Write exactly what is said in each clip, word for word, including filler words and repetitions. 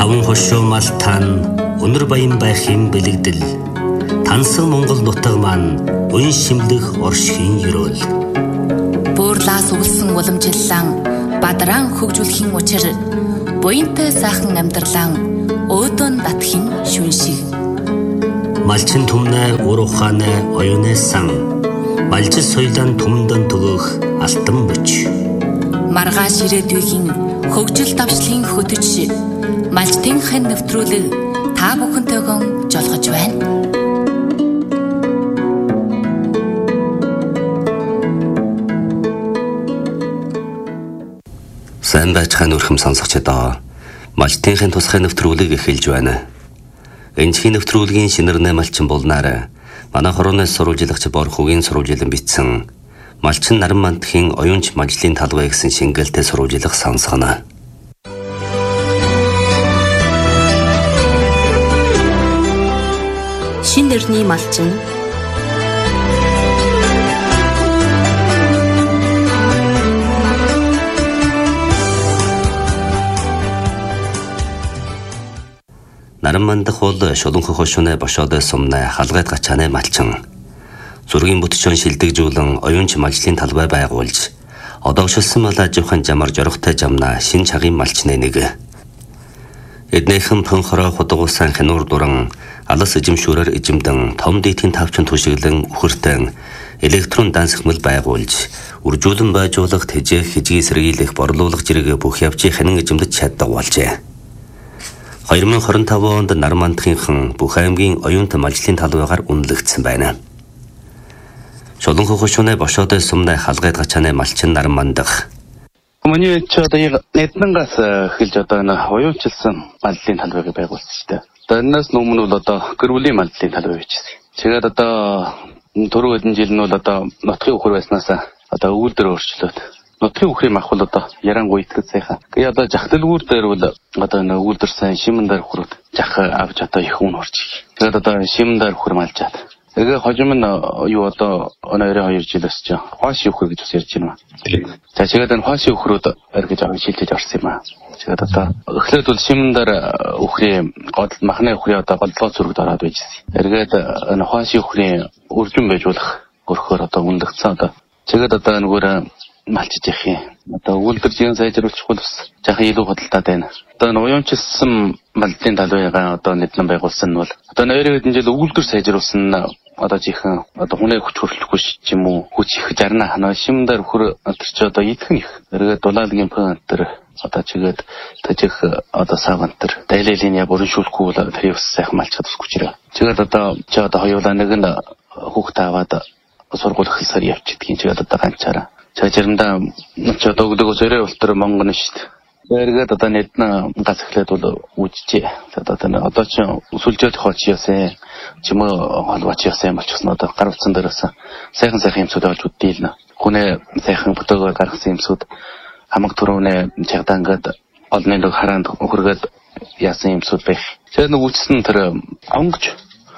таван хошуу малтаан өнөр баян байхын бэлэгдэл тансаг Монгол нутаг маань уян шимлэх оршхийн ёроол буурлаас өвлсөн уламжлалан бадран хөгжүүлэхийн учир буянтай сайхан амьдралан өөдөн батхийн шүн шиг малчин түмнэ ур ухаанэ оюунэ сан малжис соёлын түмдэн төгөх алтан бүч маргааш ирээдүйн хөгжил давшлын хөтөч малчтын хэн нэвтрүүлэг та бүхэнтэйгэн жолгож байна. Сайн байцгаана өрхөм сонсогчдоо. Малчтын тусгай нэвтрүүлэг эхэлж байна. Энэхийн нэвтрүүлгийн шинэрнэ малчин болнаар манай хорооноос сурвалжлагч Борхогийн сурвалжлан бичсэн Малчин наран мандхийн оюунч мажлын талбай гэсэн шингэлтэй сурвалжлах сонсгоно. Шин нэрний малчин наран мандах бол шулуунх хошууны бошоод сумнаа халгайд гачааны малчин. Зургийн бүтчөн шилдэгжүүлэн оюунч мажлын талбай байгуулж одоогшилсан мал аж ахуйн жамар жорохтой жамна шин чагийн малчны нэг. Эднийхэн пөнхөрөө худагуусан хинуур дуран алас эжимшүүрээр эжимдэн том дээдийн тавчин түшиглэн үхэртэн электрон дансхмал байгуулж үржүүлэн байжуулах тэжээх хижгийг сэргийлэх борлуулах зэрэг бүх явцыг хянан эжимдэж чаддаг болжээ. две тысячи двадцать пять онд наран мандхийнхан бүх аймгийн оюунт мажлын талбайгаар үнэлэгдсэн байна. Шулуунх хошууны бошоод сумнаа халгайд гачааны малчин наран мандах. Миний ч одоо эднэнгаас эхэлж одоо энэ оюунчилсан маллын талбайг байгуулсан шүү дээ. Одоо энэс өмнө бол одоо гэрүүлийн маллын талбай bijсэн. Тэгээд одоо түрүү хэдэн жил нь бол одоо нутгийн үхэр байснаас одоо өвөлдөр өөрчлөөд нутгийн үхрийн мах бол одоо ярангуй итгэж сайхан. Тэгээд одоо жахталгүүр дээр бол одоо энэ өвөлдөр сайн шимэндар үхрүүд жах авч одоо их үн орж. Тэгээд одоо шимэндар үхэр малжаад. Тэгээ хожим нь юу одоо өнөөдөр хоёр жилээс ч хоош үхэр гэж бас ярьж байна. За тэгээд энэ хоош үхрүүд эргэж авах шилжиж орсон юм аа. Тэгээд одоо эхлээд бол шимэндар үхрийн гол махны үхрийн одоо голдлоо зүрэгд ороод байжсэн. Эргээд энэ хоош үхрийн үржин байжуулах өрхөөр одоо үнэлэгдсэн одоо. Тэгээд одоо нөгөө малчиж явах юм. Одоо өвөлдөр зэн сайжруулахгүй бас жаахан илүү худалдаад байна. Одоо энэ уяунчилсан маллын талбайгаа одоо нэднэн байгуулсан нь бол одоо нойрын хэдэн жил өвөлдөр сайжруулсан одоо жихэн одоо хүнээ хүч хөрлөхгүй ч юм уу хүч их жарна хана шимдэр хөр тэр чи одоо идэх нь их. Эргээд дулаалгийн пэн тэр одоо чигээд тажих одоо саван тэр дайлалын я бүрэн шүүлэхгүй бол тэр бас сайхан малчаад усгүй чирээ. Чигээд одоо чи одоо хоёулаа нэг нь хүүхд аваад сургууль хэлсээр явчихдгийн чигээд одоо ганцаараа чажирнда ч одоо өгдөг зөрөө ултар монгон шүү дээ. Эргээд одоо нэднэ газ эхлээд бол үжижээ. Одоо тань одоо ч сүлжээд хооч яасан ч юм уу холбооч яасан болчихсон одоо гар утсан дээрээс сайхан сайхан юмсууд олж үдээлнэ. Хүнээ сайхан фотогоор гаргасан юмсууд хамаг түрүүнээ чагдаангад олны нэг хараанд хөргөөд яасан юмсууд байх. Тэгээд нэг үчсэн тэр онгоч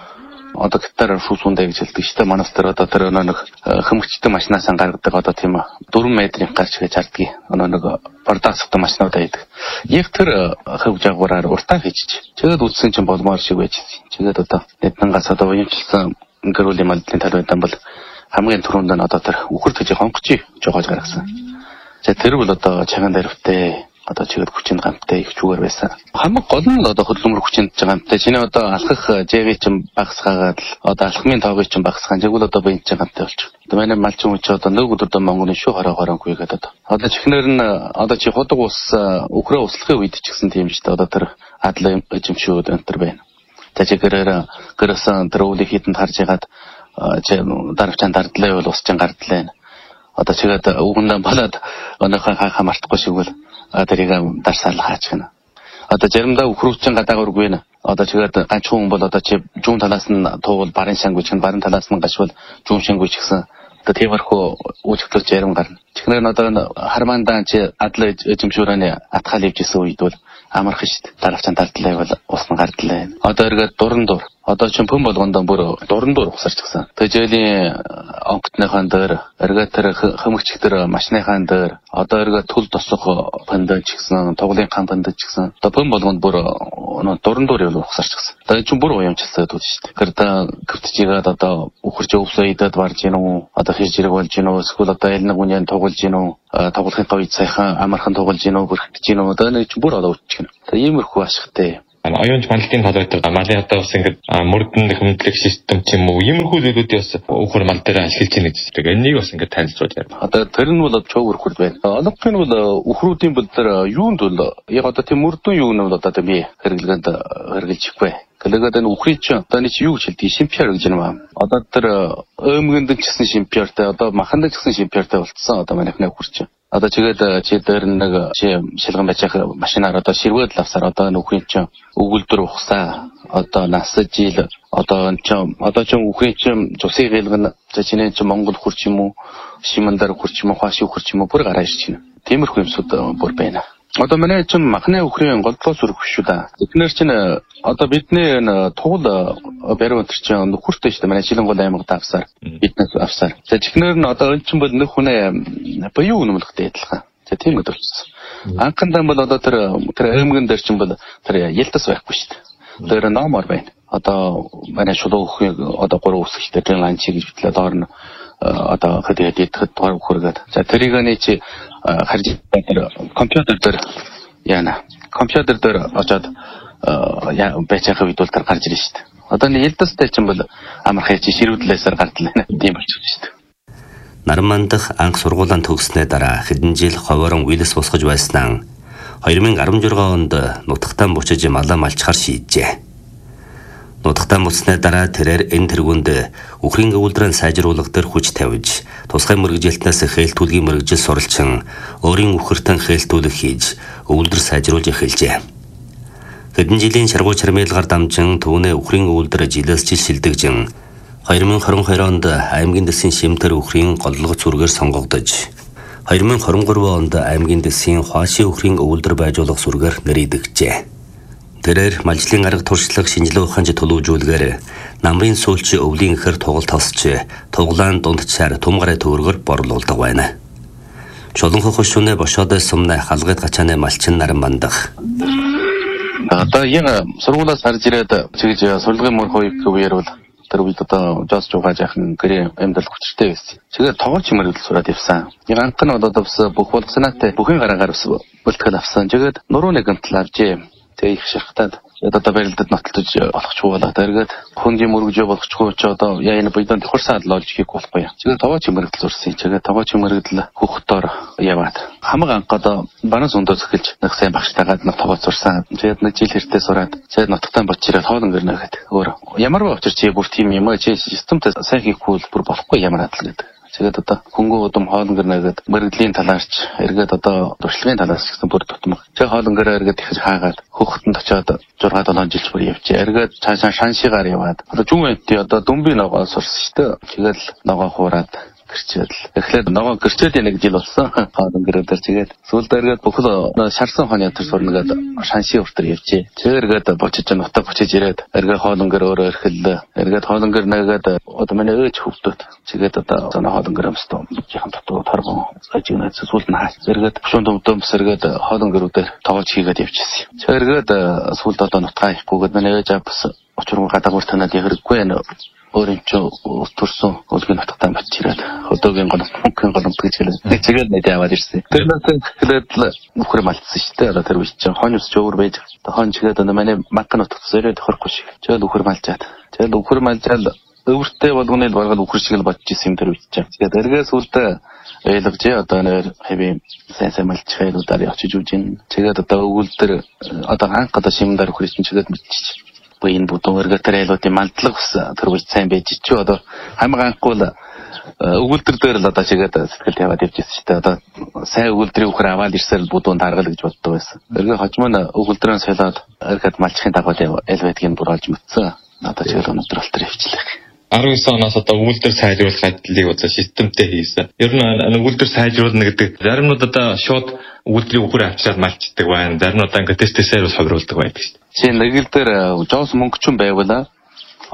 одоо гитараар шүүсүндэ гэж хэлдэг шүү дээ. Манайс тэр одоо тэр нэг хэмгчтэй машинаас гаргадаг одоо тийм дөрвөн метрийн гарч гэж харддаг. Одоо нэг бардастай машинууд байдаг. Яг тэр хөвж агуураар уртаа хийчих. Тэгээд үтсэн чинь болмоор шиг байж. Тэгээд одоо эднэнгаас одоо уянчилсан гэрүүлийн маллын талбайдан бол хамгийн түрүүнд нь одоо тэр үхэр төжих онгоч жоогоож гаргасан. За тэр бол одоо чаган дэрвтэй одоо чигэд хүчин гамтай их чүгээр байсан. Хамаг гол нь одоо хөдөлмөр хүчин гамтай. Чиний одоо алхах жэвэ чинь багсгаагаад л одоо алхмын тоогыг чинь багсгаан. Тэгвэл одоо бие чинь гамтай болчих. Одоо манай малчин хүч одоо нэг өдөр одоо Монголын шүү хороо хороонгүй гэдэг одоо. Одоо чихнэр нь одоо чи худаг ус өкрөө услахын үед ч гэсэн тийм шүү дээ. Одоо тэр адлаа эзэмшүүд өнтер байна. За чи гэрээр гэрсэн тэр өвлийг хітэнд харж ягаад чи даравчаан дардлаа бол ус чинь гардлаа. Одоо чигээд үгэндээ болоод өнөөхөө хаа мартахгүй шиг бол тэрийг дарсаал хаачих нь. Одоо заримдаа үхрүүчэн гадаагааргүй нэ. Одоо чигээд ганцхан хүн бол одоо чи жуун талаас нь туувал барын шангуйч нь барын талаас нь гашвал жуун шангуйч гэсэн. Одоо тиймэрхүү үүсгэл зарим гарна. Чихнэр нь одоо хармандаа чи адлаа эзэмшүүрээний атгаал ивжсэн үед бол амархан шүү дээ. Даравчаан дардлаа бол усна гардлаа. Одоо эргээд дуран дур. Одоо ч пүн болгондоо бүр дуран дуур ухсарч гисэн. Тэжээлийн онготныхан дээр, эргээд тэр хэмэгч дээр машиныхан дээр, одоо эргээд тул тосох пандаж ч гэсэн, тоглын ган пандаж ч гэсэн. Одоо пүн болгонд бүр дуран дуур явал ухсарч гисэн. Одоо ч бүр уямчлаад үү шүү дээ. Гэрдэ гөвтжигээд одоо үхэрч өвсөө идээд барж гин үү? Одоо хийж ирэг болж гин үү? Эсвэл одоо элнэг үнийн тоглож гин үү? Тоглохын товд сайхан амархан тоглож гин үү? Бүрхэж гин үү? Одоо нэг ч бүр одоо үтчих гин. Тэгээ иймэрхүү ашигтай. Оюунч малтын талбайд малын одоо бас ингээд мөрдөн хөмтлөх систем ч юм уу иймэрхүү зүйлүүдийг бас өхөр мал дээр ашиглаж байна гэж. Тэгээ энийг бас ингээд танилцуулж байна. Одоо тэр нь бол чөв өрхөрд байна. Олонхын бол өхрүүдийн бол тэр юунд бол яг одоо тийм мөрдөн юу нь бол одоо би хэрэглэгэнд хэрэгжилж ихгүй. Кэлэгэд энэ үхрий ч одоо нэг юу ч хэлдэг шимпиар гэж юм аа. Одоо тэр өөмгөнд ч гэсэн шимпиартай одоо маханд ч гэсэн шимпиартай болцсон одоо манайхны үхэрч. Одоо чигээд чи дээр нэг чи шилгэн байж машинаар одоо ширвээд лавсаар одоо нүхрийн чи өгүүлдэр ухсаа одоо насаж ил одоо чи одоо чи үхрийн чи цусыг гэлгэн за чиний чи Монгол хурч юм уу Шимандар хурч юм уу Хаши хурч юм уу бүр гараа ирж байна. Тиймэрхүү юмсууд бүр байна. Одоо манай чи махны үхрийн голдлоос өрөх шүү да. Эдгээр чинь одоо бидний туул бариу өнтер чи нөхөртэй шүү дээ. Манай Шилэнгол аймагт авсаар биднээс авсаар. За чихнэр нь одоо энэ чинь бол нөх хүнээ буюу нөмлөхтэй адилхан. За тийм гэдэг болчихсон. Анхандаа бол одоо тэр тэр аймагын дээр чинь бол тэр ялтас байхгүй шүү дээ. Тэр номоор байна. Одоо манай шулуу үхрийн одоо гурван үсгчтэй тэр ланчи гэж битлээ доор нь одоо хэдийд идэхэд тоор хүргээд. За тэрийг нэг чи харж тэр компьютер дээр яана. Компьютер дээр очоод байцаах үед бол тэр гарч ирж штэ. Одоо нэг ялдастай ч юм бол амархай чи ширүүдлээсээр гардлаа. Тийм болчихсон штэ. Нармандах анх сургуулаа төгснөө дараа хэдэн жил ховорон үйлс босгож байснаа two thousand sixteen онд нутагтаа буцаж малаа малчхаар шийджээ. Нутагтаа буцсны дараа тэрээр энэ тэргуунд үхрийн өвөлдрийн сайжруулах төр хүч тавьж тусгай мэрэгжилтнээс хээлтүүлгийн мэрэгжил суралцсан өөрийн үхэртэн хээлтүүлэх хийж өвөлдөр сайжруулж эхэлжээ. Хэдэн жилийн шаргуу чармайлгаар дамжин түүнээ үхрийн өвөлдөр жилээс жил шилдэгжин two thousand twenty-two онд аймгийн дэсийн шимтэр үхрийн голлого зүргээр сонгогдож two thousand twenty-three онд аймгийн дэсийн Хаши үхрийн өвөлдөр байжуулах зүргээр нэрийдэгжээ. Тэрээр малжлын арга туршлага шинжилгээ ухаанч төлөвжүүлгээр намрын сүүлчийн өвлийн ихэр тугалт тосч туглаан дундчаар тумгараа төвөргөр борлуулдаг байна. Чулуун хошуунэ бошоод сумна халгайд гачааны малчин наран мандах. Одоо яг сургуулаас харж ирээд чигж сурлагын мөр хоёрыг үеэр бол тэр үед одоо жас жугаж яхан гэрээ амьдал хүчтэй байсан. Тэгээд тоглож мөрөдөл сураад явсан. Яг анх нь одоо бас бүх болгосанаатай бүхэн гараагаар бас бэлтгэл авсан. Тэгээд нуруу нэгэнт авжээ. Тэгээ их шахтаад одоо барилдад нотолж болохгүй болоо. Тэргээд хөнгийн мөргөжөө болохгүй ч одоо яа энэ бидэн тохирсаад лолж хийх болохгүй. Тэгээд тогооч мөргөдөл зурсан. Тэгээд тогооч мөргөдөл хөхтөр яваад хамаг анх одоо баруун сундаас эхэлж нэг сайн багштайгаад нэг тогооч зурсан. Тэгээд нэг жил хэртээ сураад тэгээд нотогтаа бочираад хоолн гэрнэ гэхэд өөр ямар ба учир чи бүр тийм юм аа чи системтэй сайн хийхгүй бүр болохгүй ямар адил гэдэг. Тэгээд одоо хөнгөө удам хоолн гэрнэгээд мэрэгдлийн талаарч эргээд одоо туршлагын талаас гэсэн бүр тутмаг. Тэг хоолн гэрээ эргээд ихэж хаагаад хөхтөнд очиод six seven жил бүр явжээ. Эргээд цаашаа шаншигаар яваад одоо жүнэти одоо дүмбийн ногоо сурсан шүү дээ. Тэгээд ногоо хуураад гэрчээл. Эхлээд ногоо гэрчээд нэг жил болсон. Хоолн гэрээ дээр тэгээд сүүлд эргээд бүхэл шарсан хооны тэр сурнагаад шанши өртөр явжээ. Тэгээд эргээд бочиж нутаг бочиж ирээд эргээд хоолн гэр өөрөө эрхэллээ. Эргээд хоолн гэр нэгээд одоо манай өөч хөвдөд. Тэгээд одоо зана хоолн гэр өмстөө яхан татуу таргон ажигнаас сүүлд нь хаас. Эргээд шуун дөмдөм сэргээд хоолн гэрүүдээр тоогч хийгээд явчихсан. Тэгээд эргээд сүүлд одоо нутгаа ихгүйгээд манай өөч бас очруу гадагуур танаад хэрэггүй нэ. Өөрийн ч төрсөн өлгийн нутагтаа бачираад хөдөөгийн голомт мөнгөний голомт гэж хэлээ. Тэгээд нэг яваад ирсэн. Тэрнээс хэлээд нөхөр малтсан шүү дээ. Одоо тэр үе чинь хоньос ч өөр байж. Хон чигээд одоо манай макка нутагт зөрөө тохирохгүй шиг. Тэгээд нөхөр малтаад. Тэгээд нөхөр малтаад өвөртэй болгоны л баргаад нөхөр шиг л бодож исэн юм тэр үе чинь. Тэгээд эргээс үлдээ ойлгож одоо нэр хэвээ сайн сайн малтчих хэлүүдээр очиж үж ин. Тэгээд одоо өгүүлдэр одоо хаан гадаа шимдэр нөхөр чинь чигээд мэдчих. Энэ бүдүүн эргэтэр айлуудын малдлага ус тэр үл сайн байж чи одоо хамаг анхгүй л өгүүлдэр дээр л одоо чигээд сэтгэл тавиад явж ирсэн шүү дээ. Одоо сайн өгүүлдрийн үхэр аваад ирсээр бүдүүн даргал гэж боддог байсан. Эргээ хожмон өгүүлдрэн солиод эргээд малчхын дагуу айл байдгийг бүр олж мэдсэн. Одоо чигээр өнөдөр алтар явчлаа. nineteen оноос одоо өгүүлдэр сайжруулах ажлыг одоо системтэй хийсэн. Ер нь өгүүлдэр сайжруулна гэдэг заримнууд одоо шууд өгүүлдрийн үхэр авчираад малчдаг байна. Заримнууд ингээд тест тестээр бас ховруулдаг байдаг шүү дээ. Чи нэг л дээр жоос мөнгөчөн байвала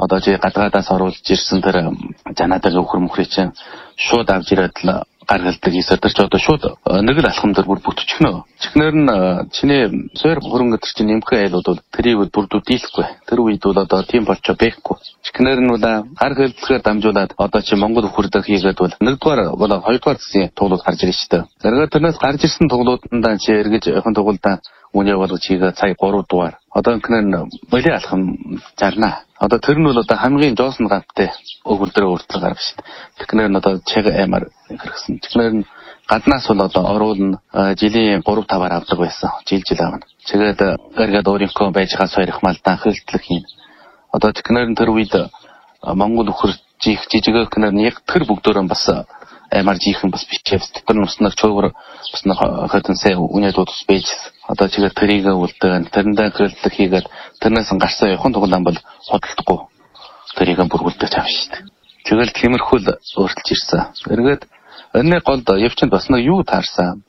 одоо чи гадаадаас оруулж ирсэн тэр жанаадаг өхөр мөхрий чинь шууд авч ирээд л гаргалдаг хийсээр тэр ч одоо шууд нэг л алхам дээр бүр бүтчихнэ. Чихнэр нь чиний сойр хөрөнгө төр чинь нэмэх айлууд бол тэрийг бүрдүү дийлэхгүй. Тэр үед бол одоо тийм болчоо байхгүй. Чихнэр нь бол гар хэлбэлээр дамжуулаад одоо чи Монгол өхөрдөг хийгээд бол нэгдүгээр бол хоёрдугаар гэсэн тоглолт гарч ирж штэ. Зэрэг тэрнээс гарч ирсэн тоглолтонд чи эргэж явах тоглолтоо үнэ болгож хийгээ сая гурав дугаар. Одоо инкнэр моли алхам зарна. Одоо тэр нь бол одоо хамгийн жоосон гавтай өгүүлбэрээ өөртлөг гаргав шүү дээ. Тэгэхээр нь одоо чиг аймаар хэрэгсэн. Тэгэхээр нь гаднаас бол одоо оруулна жилийн гурав таваар авдаг байсан. Жил жил авна. Тэгээд гаргаад өөрийнхөө байж байгаа сойрох малдан хөлтлөх юм. Одоо тэгэхээр нь тэр үед Монгол өхөр жих жижигэх гэнээр нь яг тэр бүгдөө бас аймаар жихэн бас бичээс тэр нүснэг чөөр бас хатан сая үнэ дуудс байж. Одоо чигээр тэрийг үлдээн тэрэндээ хөлтлөх хийгээд тэрнээс гарсан явахын тоглоом бол худалдахгүй тэрийг бүргүүлдэг авш шүү дээ. Тэгэл тиймэрхүү л өөрчлөж ирсэн. Эргээд энэ голд явчинд бас нэг юу таарсан.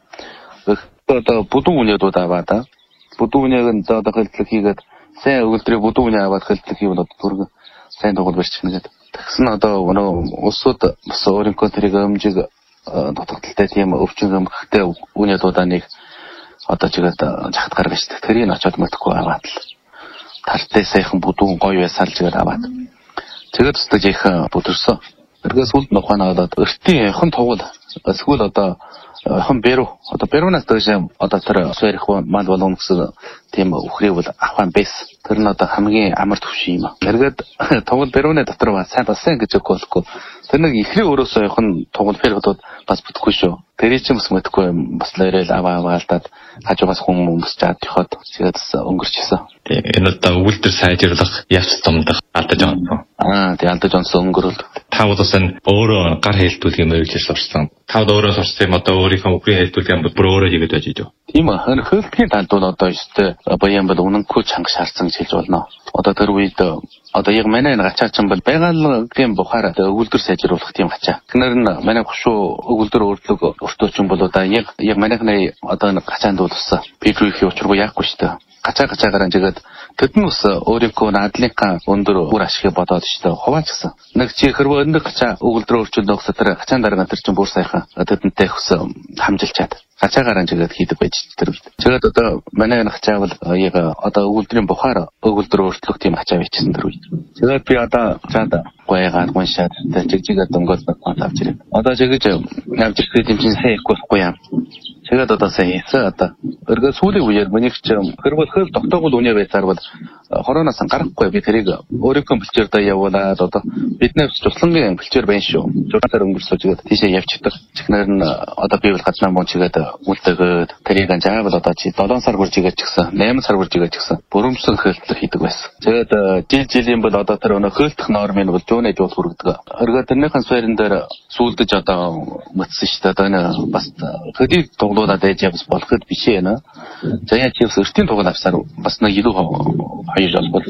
Одоо бүдүүн үнэдүүд аваад бүдүүн үнэг нь одоо хөлтлөх хийгээд сайн өгөлдрийг бүдүүн үнэ аваад хөлтлөх хийвэл одоо түргэн сайн тоглол барьчихна гэдэг. Тэгсэн одоо өнөө улсууд бас өөрийнхөө тэрийг өмжиг дутагдaltaй тийм өвчин өмгөхтэй үнэдүүдаа нэг одоо чигээд жахад гаргаж штэ. Тэрийг очиод мэдхгүй аваад л тартай сайхан бүдүүн гоё байсаар чигээд аваад. Тэгээд өстөж их бүдэрсэн. Тэргээс үлд ноханаад өртийн хэн тоглол эсвэл одоо хэн бэрүү одоо бэрүүнаас дэше одоо тэр сойрх манд болгоно гэсэн тийм өхрийг бол авах юм байсан. Тэр нь одоо хамгийн амар төвшин юм. Тэргээд тоглол бэрүүнээ дотор ба сайн болсон гэж өгөхгүй. Тэр нэг ихний өрөөсөө явах тоглол ферхотод бас бүтэхгүй шүү. Тэр чинь бас мэдхгүй бас лэрэл аваа аваалтаад хажуугаас хүмүүс чад төхөд тэгээд өнгөрчихсэн. Энэ одоо үлдэр сайжруулах явц томдох алдаж байгаа. Аа тэгээд алдаж онсон өнгөрөл. Та удаас нь өөрөө гар хэлтүүлэх юм хэрэглэж сурсан. Та өөрөө сурсан юм одоо өөрийнхөө өхрийн хэлтүүлэх юм бүр өөрөө хийгээд байж байгаа. Тийм аа. Хөлтгийн талд бол одоо ёстой баян бол үнэнгүй чанга шаарсан гэж хэлж болно. Одоо тэр үед одоо яг манай энэ гачаачин бол байгалийн бухаар өгүүлбэр сайжруулах тийм гачаа. Тэнэр нь манай гушуу өгүүлбэр өөртлөг өртөөчин бол одоо яг яг манайхны одоо энэ гачаанд бол ус пидрихи учиргүй яахгүй шүү дээ. Гачаа гачаагаар анжигээд тэдэн ус өөрийнхөө надлынхаа өндөр бүр ашиг бодоод шүү дээ. Хуваач гэсэн. Нэг чи хэрвээ өндөр гачаа өгүүлбэр өөрчлөлт өгсө тэр гачаан дарга тэр чинь бүр сайхан тэдэнтэй ус хамжилчаад гачаагаар анжигээд хийдэг байж тэр үед. Тэгээд одоо манай энэ гачаа бол яг одоо өгүүлбэрийн бухаар өгүүлбэр өөрчлөх тийм гачаа бичсэн тэр үед. Тэгээд би одоо цаада гойгаад гоншаад жигжигээ дөнгөж авч ирээ. Одоо жигэж авч ирэх юм чинь сайн ихгүй юм. Тэгээд одоо сайн хийсэн одоо өргөө сүүлийн үеэр mëних ч хэрвээ хөл тогтоогол үнэ байцаар бол хороноос гарахгүй би тэрийг өөрийнхөө бэлчээр даа явуулаад одоо биднээс туслангийн бэлчээр байна шүү. Журнаар өнгөрсөж тэгээд тийшээ явчихдаг. Чихнэр нь одоо би бол гаднаа мөн чигээд үлдээгээд тэрийг анжаавал одоо чи долоон сар хүрж игээд чигсэн, найман сар хүрж игээд чигсэн. Бүрэмсэн хөлтлөх хийдэг байсан. Тэгээд жил жилийн бол одоо тэр өнө хөлтөх нормын бол жууны жуул хүргэдэг. Өргөө тэрнийхэн суурин дээр сүүлдэж одоо мөцсөн шүү дээ. Одоо энэ бас хөдий тоглоулаад ээж явс болоход биш ээ нэ. Заяа чи өртийн тоглол авсаар бас нэг илүү хоёр жил бол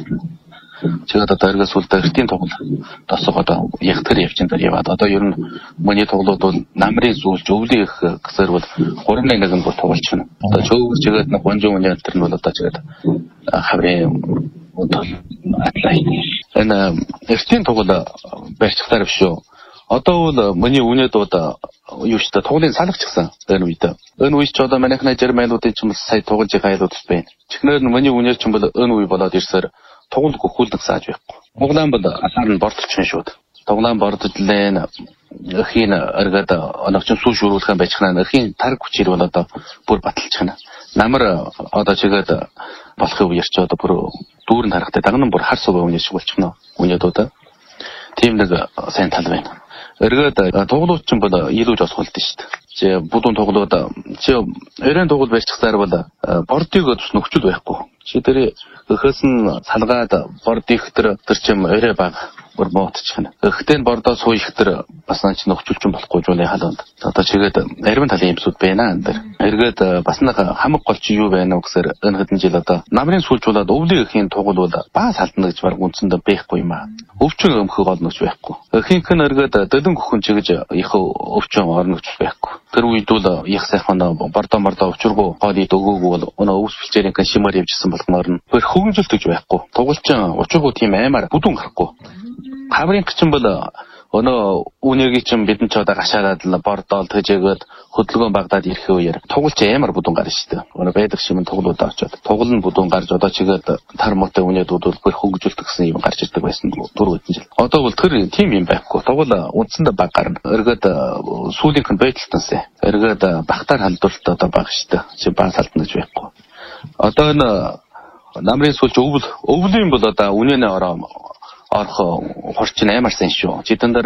тэгээд одоо эргээс үлдээ эртийн тоглол тосгоо одоо ягтар явчин дээр яваад одоо ер нь миний тоглолт бол намрын зүйлж өвлийн их гэсээр бол гурван нэг нь бол тоглож байна. Одоо чөөгч чигээд нэг гонжоо үний альтер нь бол одоо чигээд хаврын атлай энэ эртийн тоглол барьцахтаар биш шүү. Одоо бол миний үнэдүүд юу ч та тоглолын салгаж гисэн энэ үед. Энэ үед ч одоо манайхны жирмэнуудын ч юм сая тоглож байгаа айлууд байна. Чихнэр нь миний үнэ ч юм бол энэ үе болоод ирсээр тоглол гөхүүлдэг сааж байхгүй. Монголын бол асаар нь бордчихно шүүд. Тоглоом бордлын эхийн эргээд оногч сүү шүүрүүлэх юм байж хана эхийн тарг хүчээр бол одоо бүр баталчихна. Намар одоо чигээд болохыг үерч одоо бүр дүүрэн харахтай дагнан бүр хар суваа үнэ шиг болчихно. Үнэдүүд тийм нэг сайн тал байна. Эргээд тоглолт ч юм бол илүү жолох болд нь шүү дээ. Чи бүдүүн тоглоод чи өрөөнд тоглол барьчихсаар бол бордыг тус нөхчл байхгүй. Чи тэр өхөөс нь салгаад бордыг тэр тэр чим өрөө баг бүр моотчихна. Өгтэн бордоо суух тэр бас наач нөхчүүлж болохгүй жуулын халуунд. Одоо чигээд арвин талын юмсууд байна энэ дэр. Эргээд бас нэг хамаг гол чи юу байна вэ гэхээр энэ хэдэн жил одоо намрын сүүлжуулаад өвлийн эхийн тоглол бол баас алдна гэж баг үндсэндээ байхгүй юм аа. Өвчин өмхөг олноч байхгүй. Эхийнх нь эргээд дэдэн гөхөн чигэж их өвчин орноч байхгүй. Тэр үед бол их сайхан бардо мардо учиргүй хоолыг өгөөгүй бол өнөө өвс бэлчээрийн шимаар явжсэн болгоноор нь тэр хөвгөлт гэж байхгүй. Тоглолчин учиргүй тийм аймаар бүдүүн гарахгүй. Хаврын гчин бол өнөө үнэгийн чинь бидэнд ч одоо гашаад л бордоол төжөөгөөд хөдөлгөөн багдаад ирэх үеэр тоглолч амар бүдүүн гарна шүү дээ. Өнөө байдаг шимэн тоглолоо очоод тоглол нь бүдүүн гарч одоо чигээд тар мотой үнэдүүд бол бүр хөвгөлт гэсэн юм гарч ирдэг байсан дөрөв хэдэн жил. Одоо бол тэр тийм юм байхгүй. Тоглол үндсэндээ баг гарна. Эргээд сүүлийнх нь байдлтансан. Эргээд багтаар халдварт одоо баг шүү дээ. Чи баг салтна гэж байхгүй. Одоо энэ намрын сүүлч өвөл өвлийн бол одоо үнэнээ ороо орох хорчин амар сайн шүү. Жидэн дээр